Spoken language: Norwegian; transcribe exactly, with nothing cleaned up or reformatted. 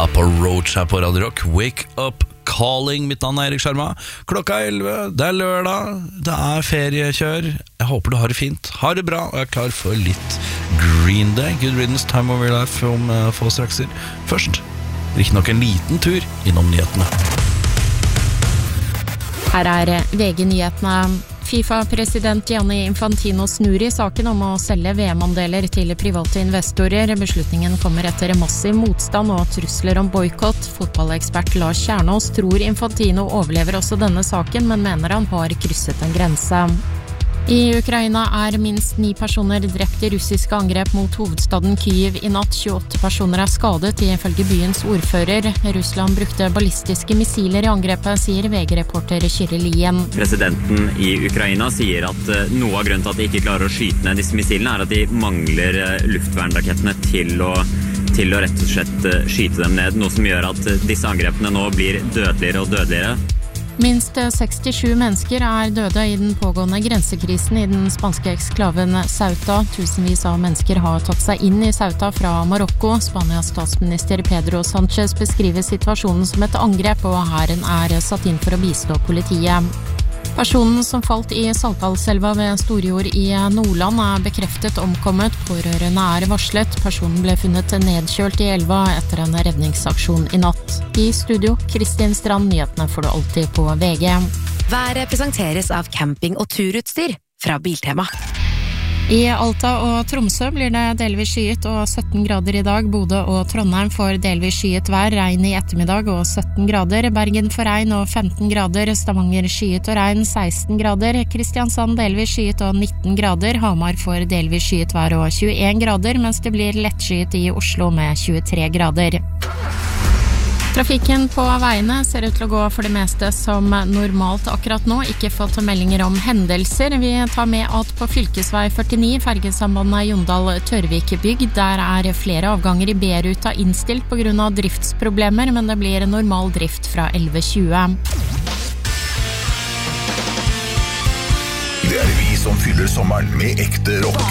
Papa Roach her på Radio Rock. Wake up calling. Mitt navn er Erik Sjarma. Klokka er elleve, det er lørdag, det er feriekjør. Jeg håper du har det fint, har det bra, og jeg er klar for litt Green Day. Good riddance, time of your life om uh, få strakser. Først, riktig nok en liten tur innom nyhetene. Her er V G-nyhetene. FIFA-president Gianni Infantino snur i saken om å selge V M-andeler til private investorer. Beslutningen kommer etter massiv motstand og trusler om boykott. Fotballekspert Lars Kjernås tror Infantino overlever også denne saken, men mener han har krysset en grense. I Ukraina er minst ni personer drept i russiske angrep mot hovedstaden Kyiv i natt. tjueåtte personer er skadet, ifølge byens ordfører. Russland brukte ballistiske missiler i angrepet, sier V G-reporter Kyrre Lien. Presidenten i Ukraina sier at noe av grunnen til at de ikke klarer å skyte ned disse missilene er at de mangler luftvernrakettene til å, til å rett og slett skyte dem ned, noe som gjør at disse angrepene nå blir dødeligere og dødeligere. Minst sekstisju mennesker er døde i den pågående grensekrisen i den spanske eksklaven Ceuta. Tusenvis av mennesker har tatt seg inn i Ceuta fra Marokko. Spanias statsminister Pedro Sánchez beskriver situasjonen som et angrep, og hæren er satt inn for å bistå politiet. Personen som falt i Saltdalselva ved Storjord i Nordland er bekreftet omkommet. Pårørende er varslet. Personen ble funnet nedkjølt i elva etter en redningsaksjon i natt. I studio, Kristin Strand, nyhetene får du alltid på V G. Været presenteres av camping- og turutstyr fra Biltema. I Alta og Tromsø blir det delvis skyet og sytten grader i dag. Bodø og Trondheim får delvis skyet vær, regn i ettermiddag og sytten grader. Bergen får regn og femten grader. Stavanger skyet og regn, seksten grader. Kristiansand delvis skyet og nitten grader. Hamar får delvis skyet vær og tjueen grader, mens det blir lettskyet i Oslo med tjuetre grader. Trafikken på veiene ser ut til å gå for det meste som normalt akkurat nå. Ikke fått meldinger om hendelser. Vi tar med at på fylkesvei førtini, fergesambandet Jondal-Tørvik-bygd, der er flere avganger i B-ruta innstilt på grunn av driftsproblemer, men det blir normal drift fra elleve tjue. Det er vi som fyller sommeren med ekte rock.